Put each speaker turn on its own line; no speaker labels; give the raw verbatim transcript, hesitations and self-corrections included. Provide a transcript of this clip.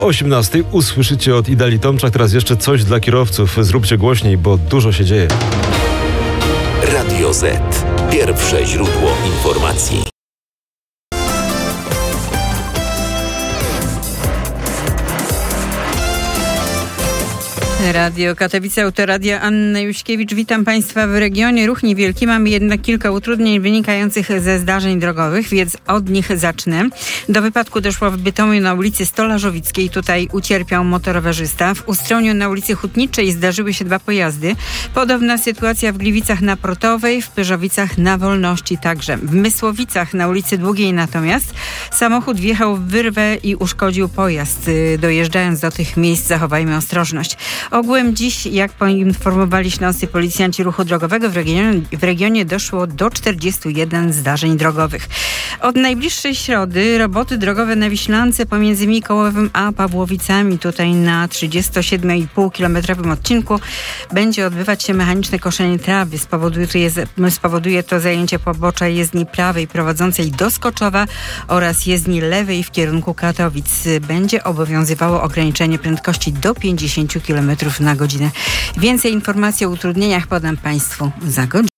O osiemnastej usłyszycie od Idali Tomczak. Teraz jeszcze coś dla kierowców. Zróbcie głośniej, bo dużo się dzieje.
Radio Z. Pierwsze źródło informacji.
Radio Katowice, Autoradia, Anna Juśkiewicz. Witam Państwa w regionie. Ruch niewielki. Mamy jednak kilka utrudnień wynikających ze zdarzeń drogowych, więc od nich zacznę. Do wypadku doszło w Bytomiu na ulicy Stolażowickiej. Tutaj ucierpiał motorowerzysta. W Ustroniu na ulicy Hutniczej zdarzyły się dwa pojazdy. Podobna sytuacja w Gliwicach na Protowej, w Pyrzowicach na Wolności także. W Mysłowicach na ulicy Długiej natomiast samochód wjechał w wyrwę i uszkodził pojazd. Dojeżdżając do tych miejsc zachowajmy ostrożność. Ogółem dziś, jak poinformowali śląscy policjanci ruchu drogowego, w regionie, w regionie doszło do czterdziestu jeden zdarzeń drogowych. Od najbliższej środy roboty drogowe na Wiślance pomiędzy Mikołowem a Pawłowicami, tutaj na trzydziestosiedmiokilometrowym odcinku, będzie odbywać się mechaniczne koszenie trawy. Spowoduje to, jest, spowoduje to zajęcie pobocza jezdni prawej prowadzącej do Skoczowa oraz jezdni lewej w kierunku Katowic. Będzie obowiązywało ograniczenie prędkości do pięćdziesięciu kilometrów na godzinę. Więcej informacji o utrudnieniach podam Państwu za godzinę.